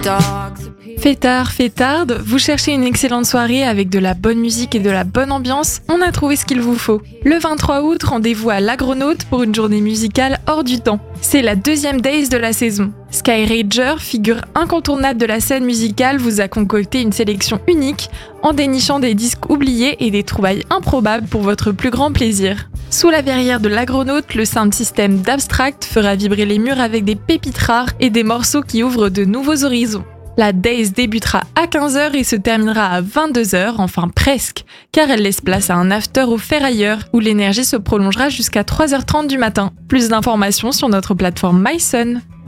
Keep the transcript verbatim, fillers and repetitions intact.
Fêtard, fêtarde, vous cherchez une excellente soirée avec de la bonne musique et de la bonne ambiance? On a trouvé ce qu'il vous faut. Le vingt-trois août, rendez-vous à l'Agronaute pour une journée musicale hors du temps. C'est la deuxième days de la saison. Sky Rager, figure incontournable de la scène musicale, vous a concocté une sélection unique en dénichant des disques oubliés et des trouvailles improbables pour votre plus grand plaisir. Sous la verrière de l'Agronaute, le sound system d'Abstract fera vibrer les murs avec des pépites rares et des morceaux qui ouvrent de nouveaux horizons. La Days débutera à quinze heures et se terminera à vingt-deux heures, enfin presque, car elle laisse place à un after au Ferrailleur où l'énergie se prolongera jusqu'à trois heures trente du matin. Plus d'informations sur notre plateforme MySun.